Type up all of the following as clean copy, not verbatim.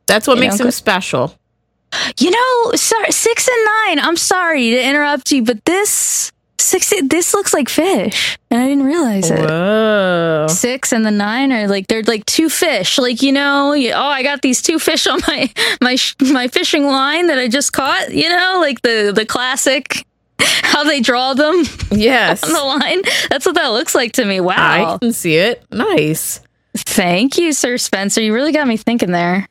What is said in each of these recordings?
That's what makes him special. 6 and 9. I'm sorry to interrupt you, but this looks like fish, and I didn't realize it. Whoa. 6 and the 9 are like, they're like two fish. Like, I got these two fish on my fishing line that I just caught. Like the classic, how they draw them. Yes. On the line. That's what that looks like to me. Wow. I can see it. Nice. Thank you, Sir Spencer. You really got me thinking there.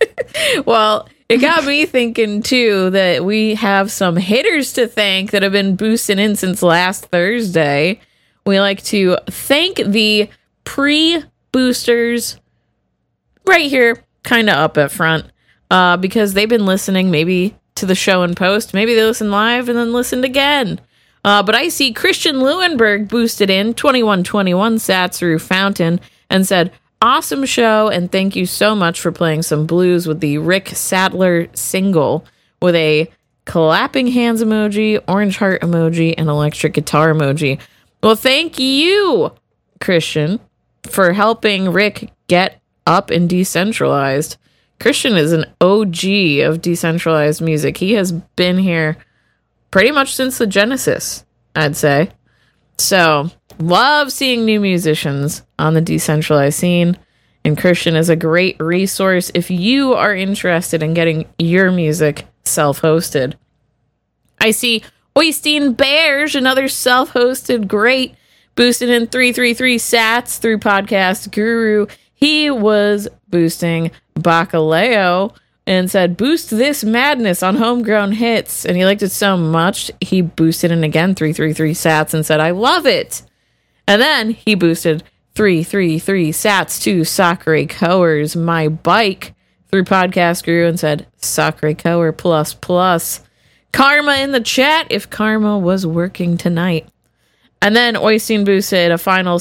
Well, it got me thinking, too, that we have some hitters to thank that have been boosting in since last Thursday. We like to thank the pre-boosters right here, kind of up at front, because they've been listening maybe to the show in post. Maybe they listen live and then listened again. But I see Christian Leuenberg boosted in 2121 sats through Fountain and said, awesome show, and thank you so much for playing some blues with the Rick Sadler single with a clapping hands emoji, orange heart emoji, and electric guitar emoji. Well, thank you, Christian, for helping Rick get up and decentralized. Christian is an OG of decentralized music. He has been here pretty much since the Genesis, I'd say. So, love seeing new musicians on the decentralized scene, and Christian is a great resource if you are interested in getting your music self-hosted. I see Oystein Bears, another self-hosted great, boosted in 333 sats through Podcast Guru. He was boosting Bacaleo and said, boost this madness on homegrown hits. And he liked it so much, he boosted in again 333 sats and said, I love it. And then he boosted 333 sats to Sakura Coer's My Bike through Podcast Guru and said, Sakura Coer plus plus. Karma in the chat if Karma was working tonight. And then Oystein boosted a final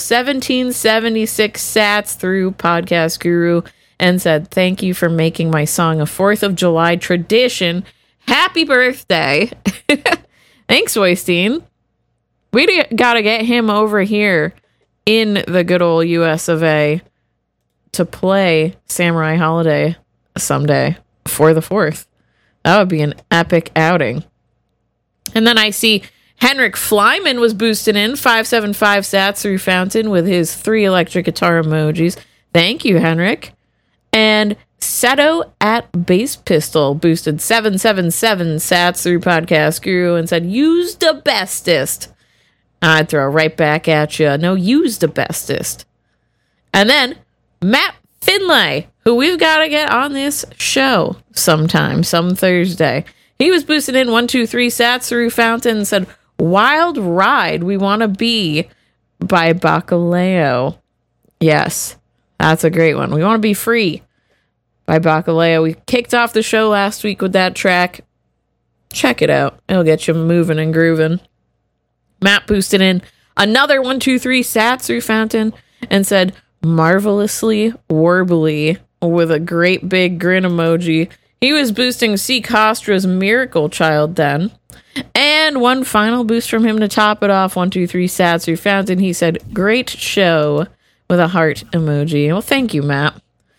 1776 sats through Podcast Guru and said, thank you for making my song a 4th of July tradition. Happy birthday. Thanks, Oystein. We got to get him over here in the good old US of A to play Samurai Holiday someday for the 4th. That would be an epic outing. And then I see Henrik Flyman was boosted in 575 sats through Fountain with his 3 electric guitar emojis. Thank you, Henrik. And Seto at Bass Pistol boosted 777 sats through Podcast Guru and said, use the bestest. I'd throw right back at you. No, use the bestest. And then Matt Finlay, who we've got to get on this show sometime, some Thursday. He was boosted in 123 sats through Fountain and said, Wild Ride We Want to Be by Bacaleo. Yes, that's a great one. We Want to Be Free by Bacaleo. We kicked off the show last week with that track. Check it out. It'll get you moving and grooving. Matt boosted in another 123 sats through Fountain and said, marvelously warbly with a great big grin emoji. He was boosting C. Costra's Miracle Child then. And one final boost from him to top it off, 123 sats through Fountain. He said, great show with a heart emoji. Well, thank you, Matt.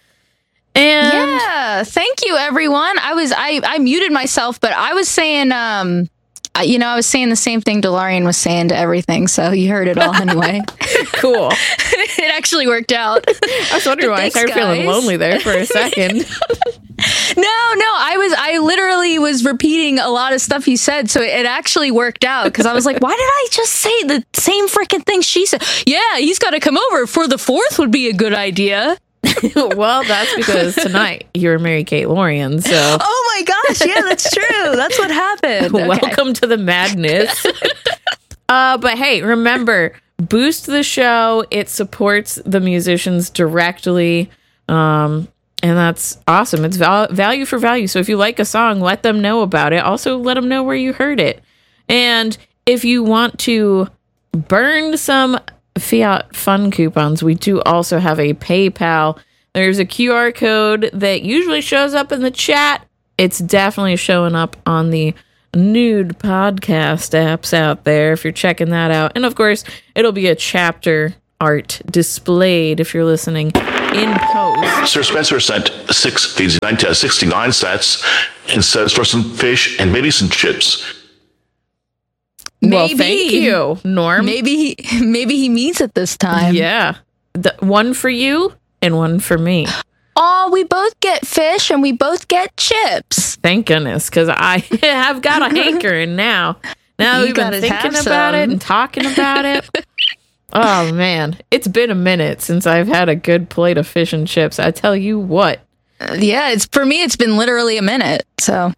And yeah, thank you, everyone. I muted myself, but I was saying, I was saying the same thing Delarian was saying to everything, so you heard it all anyway. Cool. It actually worked out. I was wondering why I started feeling lonely there for a second. No, I literally was repeating a lot of stuff you said, so it actually worked out, because I was like, why did I just say the same freaking thing she said? Yeah, he's got to come over for the 4th would be a good idea. Well, that's because tonight you're Mary-Kate Lorian, so... Oh my gosh, yeah, that's true. That's what happened. Welcome to the madness. But hey, remember, boost the show. It supports the musicians directly. And that's awesome. It's value for value. So if you like a song, let them know about it. Also, let them know where you heard it. And if you want to burn some Fiat Fun coupons, we do also have a PayPal. There's a QR code that usually shows up in the chat. It's definitely showing up on the nude podcast apps out there if you're checking that out. And of course, it'll be a chapter art displayed if you're listening in post. Sir Spencer sent 69 sets and says for some fish and maybe some chips. Well, thank you, Norm. Maybe he means it this time. Yeah. One for you and one for me. Oh, we both get fish and we both get chips. Thank goodness, because I have got a hankering now. Now You we've been gotta thinking have about it some. and talking about it. Oh, man. It's been a minute since I've had a good plate of fish and chips. I tell you what. Yeah, for me, it's been literally a minute. So,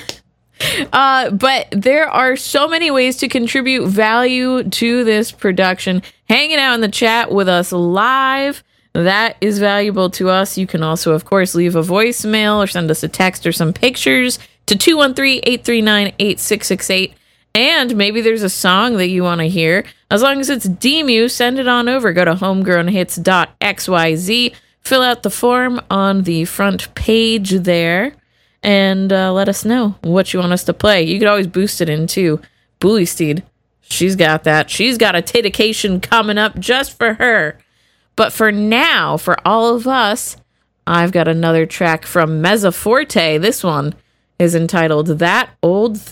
But there are so many ways to contribute value to this production. Hanging out in the chat with us live, that is valuable to us. You can also, of course, leave a voicemail or send us a text or some pictures to 213-839-8668. And maybe there's a song that you want to hear. As long as it's Demu, send it on over. Go to homegrownhits.xyz. Fill out the form on the front page there. And let us know what you want us to play. You could always boost it in, too. Bully Steed, she's got that. She's got a titication coming up just for her. But for now, for all of us, I've got another track from Mezza Forte. This one is entitled That Old